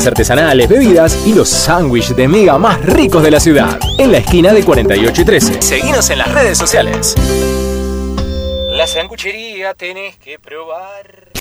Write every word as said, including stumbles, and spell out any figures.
cervezas artesanales, bebidas y los sándwiches de Mega más ricos de la ciudad. En la esquina de cuarenta y ocho y trece. Seguinos en las redes sociales. La sanguchería tenés que probar.